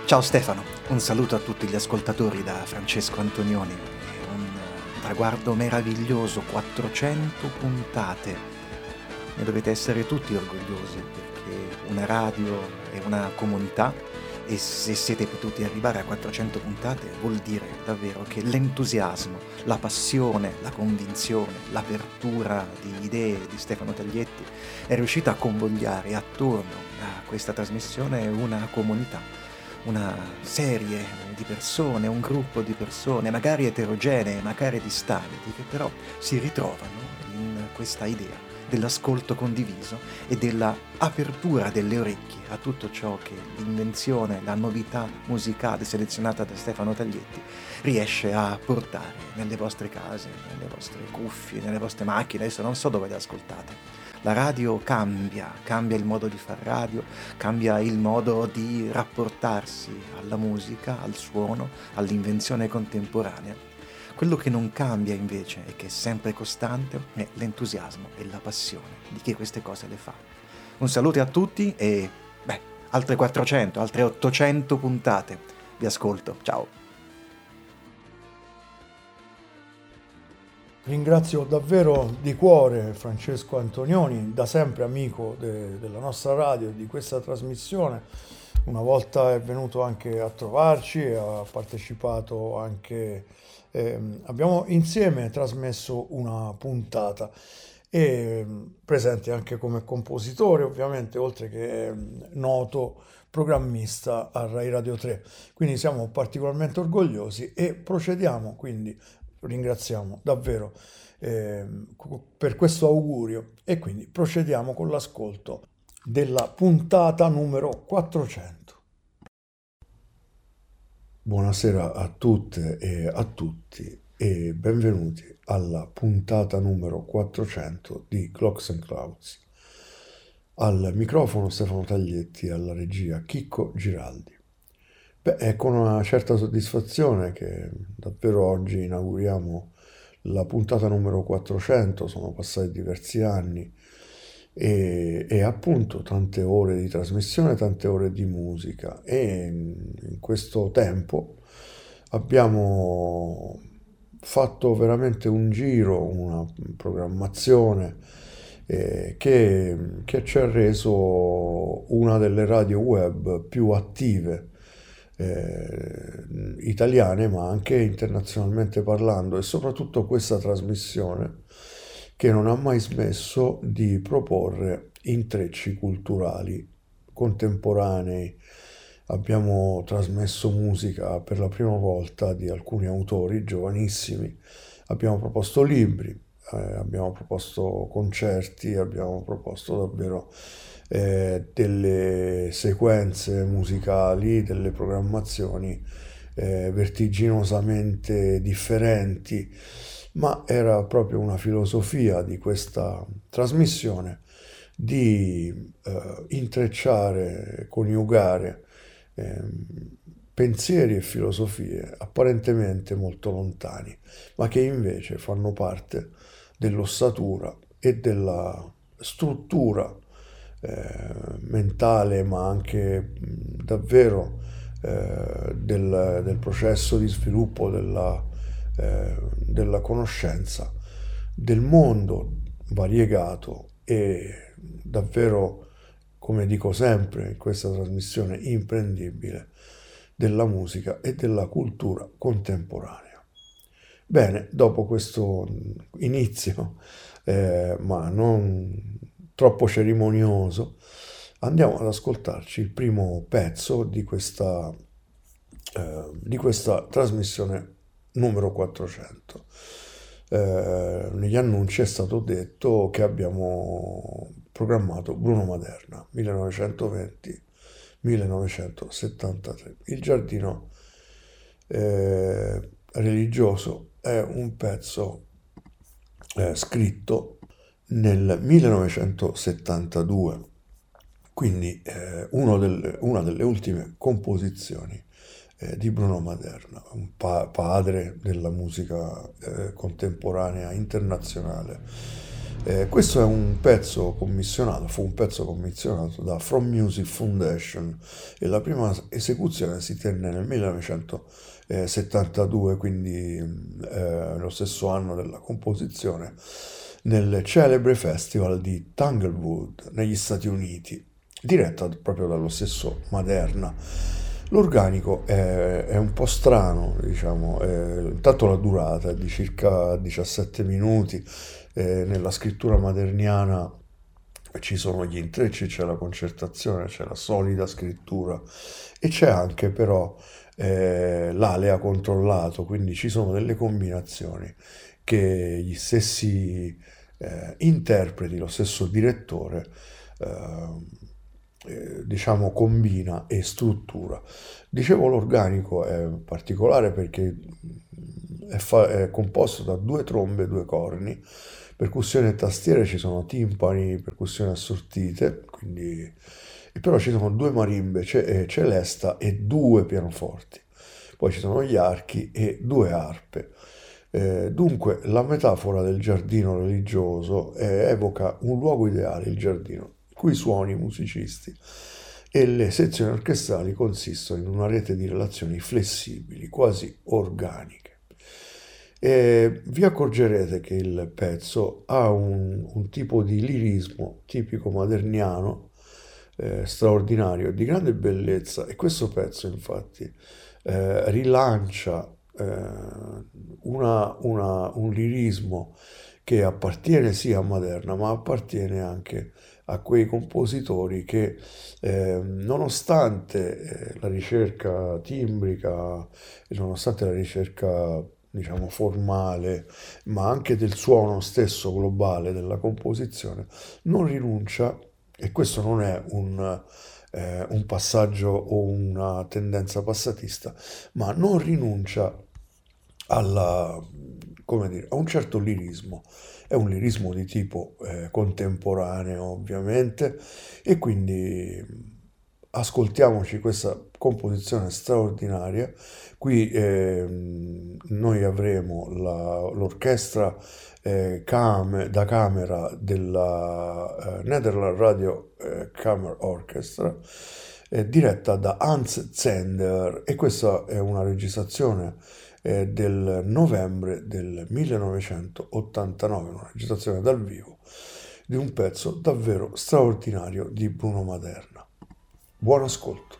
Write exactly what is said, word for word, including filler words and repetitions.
Ciao Stefano, un saluto a tutti gli ascoltatori da Francesco Antonioni. È un traguardo meraviglioso, quattrocento puntate. Ne dovete essere tutti orgogliosi perché una radio è una comunità e se siete potuti arrivare a quattrocento puntate vuol dire davvero che l'entusiasmo, la passione, la convinzione, l'apertura di idee di Stefano Taglietti è riuscita a convogliare attorno a questa trasmissione una comunità, una serie di persone, un gruppo di persone, magari eterogenee, magari distanti, che però si ritrovano in questa idea dell'ascolto condiviso e della apertura delle orecchie a tutto ciò che l'invenzione, la novità musicale selezionata da Stefano Taglietti riesce a portare nelle vostre case, nelle vostre cuffie, nelle vostre macchine. Adesso non so dove le ascoltate. La radio cambia, cambia il modo di far radio, cambia il modo di rapportarsi alla musica, al suono, all'invenzione contemporanea. Quello che non cambia invece e che è sempre costante è l'entusiasmo e la passione di chi queste cose le fa. Un saluto a tutti e, beh, altre quattrocento, altre ottocento puntate. Vi ascolto, ciao. Ringrazio davvero di cuore Francesco Antonioni, da sempre amico de- della nostra radio e di questa trasmissione. Una volta è venuto anche a trovarci e ha partecipato anche, ehm, abbiamo insieme trasmesso una puntata e presente anche come compositore, ovviamente, oltre che ehm, noto programmista a Rai Radio tre. Quindi siamo particolarmente orgogliosi e procediamo, quindi ringraziamo davvero ehm, per questo augurio e quindi procediamo con l'ascolto della puntata numero quattrocento. Buonasera a tutte e a tutti e benvenuti alla puntata numero quattrocento di Clocks and Clouds. Al microfono Stefano Taglietti, alla regia Chicco Giraldi. Beh, è con una certa soddisfazione che davvero oggi inauguriamo la puntata numero quattrocento, sono passati diversi anni e, e appunto tante ore di trasmissione, tante ore di musica e in, in questo tempo abbiamo fatto veramente un giro, una programmazione eh, che, che ci ha reso una delle radio web più attive eh, italiane ma anche internazionalmente parlando, e soprattutto questa trasmissione che non ha mai smesso di proporre intrecci culturali contemporanei. Abbiamo trasmesso musica per la prima volta di alcuni autori giovanissimi, abbiamo proposto libri, eh, abbiamo proposto concerti, abbiamo proposto davvero eh, delle sequenze musicali, delle programmazioni eh, vertiginosamente differenti, ma era proprio una filosofia di questa trasmissione di eh, intrecciare, coniugare eh, pensieri e filosofie apparentemente molto lontani, ma che invece fanno parte dell'ossatura e della struttura eh, mentale, ma anche mh, davvero eh, del, del processo di sviluppo della, eh, della conoscenza del mondo variegato e davvero, come dico sempre in questa trasmissione, imprendibile della musica e della cultura contemporanea. Bene, dopo questo inizio, eh, ma non troppo cerimonioso, andiamo ad ascoltarci il primo pezzo di questa, eh, di questa trasmissione numero quattrocento. Eh, negli annunci è stato detto che abbiamo programmato Bruno Maderna, millenovecentoventi millenovecentosettantatré. Il giardino eh, religioso è un pezzo eh, scritto nel millenovecentosettantadue, quindi eh, uno del, una delle ultime composizioni eh, di Bruno Maderna, un pa- padre della musica eh, contemporanea internazionale, Eh, questo è un pezzo commissionato, fu un pezzo commissionato da From Music Foundation e la prima esecuzione si tenne nel millenovecentosettantadue, quindi eh, lo stesso anno della composizione, nel celebre festival di Tanglewood negli Stati Uniti, diretta proprio dallo stesso Maderna. L'organico è, è un po' strano, diciamo, eh, intanto la durata è di circa diciassette minuti, eh, nella scrittura maderniana ci sono gli intrecci, c'è la concertazione, c'è la solida scrittura e c'è anche però eh, l'alea controllato, quindi ci sono delle combinazioni che gli stessi eh, interpreti, lo stesso direttore, eh, eh, diciamo combina e struttura. Dicevo, l'organico è particolare perché è, fa- è composto da due trombe, due corni, percussione e tastiere, ci sono timpani, percussioni assortite, quindi e però ci sono due marimbe, ce- eh, celesta e due pianoforti. Poi ci sono gli archi e due arpe. Eh, dunque, la metafora del giardino religioso eh, evoca un luogo ideale, il giardino, i cui suoni musicisti e le sezioni orchestrali consistono in una rete di relazioni flessibili, quasi organiche. E vi accorgerete che il pezzo ha un, un tipo di lirismo tipico maderniano, eh, straordinario, di grande bellezza, e questo pezzo infatti eh, rilancia eh, una- una- un lirismo che appartiene sì a Maderna, ma appartiene anche a quei compositori che, eh, nonostante eh, la ricerca timbrica e nonostante la ricerca, diciamo, formale, ma anche del suono stesso globale della composizione, non rinuncia, e questo non è un, eh, un passaggio o una tendenza passatista, ma non rinuncia alla, come dire, a un certo lirismo. È un lirismo di tipo eh, contemporaneo, ovviamente, e quindi ascoltiamoci questa composizione straordinaria. Qui ehm, noi avremo la- l'orchestra eh, cam- da camera della eh, Netherlands Radio eh, Chamber Orchestra, eh, diretta da Hans Zender, e questa è una registrazione eh, del novembre del millenovecentottantanove, una registrazione dal vivo di un pezzo davvero straordinario di Bruno Maderna. Buon ascolto.